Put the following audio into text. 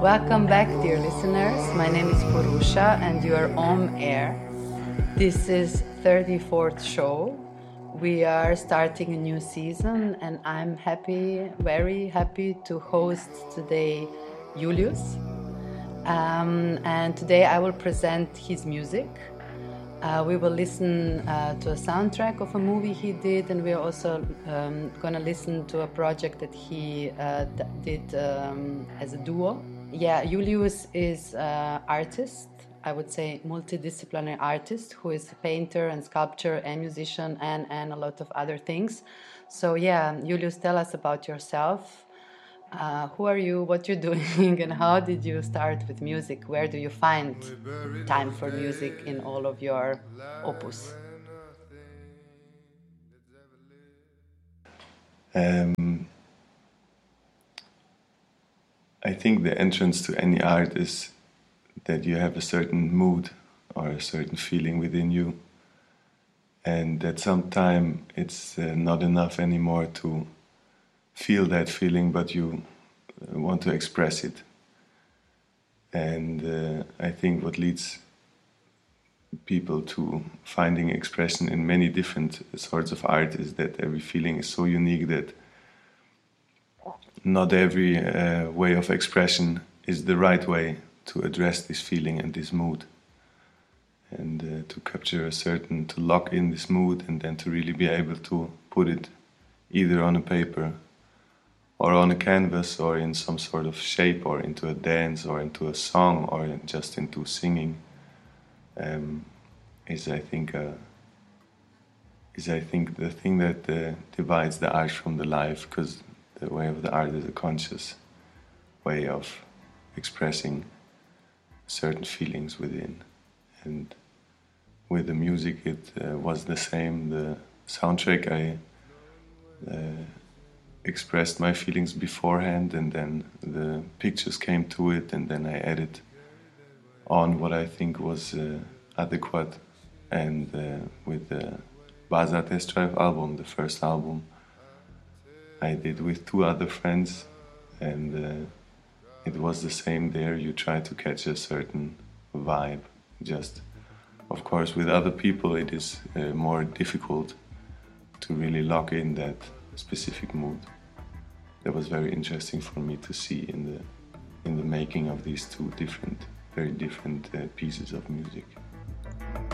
Welcome back, dear listeners. My name is Purusha and you are on air. This is 34th show. We are starting a new season and I'm very happy to host today Julius. And today I will present his music. We will listen to a soundtrack of a movie he did, and we're also going to listen to a project that he did as a duo. Yeah, Julius is an artist, I would say multidisciplinary artist, who is a painter and sculptor and musician and a lot of other things. So yeah, Julius, tell us about yourself. Who are you, what you're doing, and how did you start with music? Where do you find time for music in all of your opus? I think the entrance to any art is that you have a certain mood or a certain feeling within you, and that sometimes it's not enough anymore to feel that feeling, but you want to express it. And I think what leads people to finding expression in many different sorts of art is that every feeling is so unique that not every way of expression is the right way to address this feeling and this mood, and to capture to lock in this mood, and then to really be able to put it either on a paper or on a canvas or in some sort of shape or into a dance or into a song or just into singing, is I think the thing that divides the art from the life, because the way of the art is a conscious way of expressing certain feelings within. And with the music it was the same. The soundtrack, I expressed my feelings beforehand, and then the pictures came to it, and then I added on what I think was adequate. And with the Baza Test Drive album, the first album, I did with two other friends, and it was the same there. You try to catch a certain vibe. Just, of course, with other people it is more difficult to really lock in that specific mood. That was very interesting for me to see in the making of these two very different pieces of music.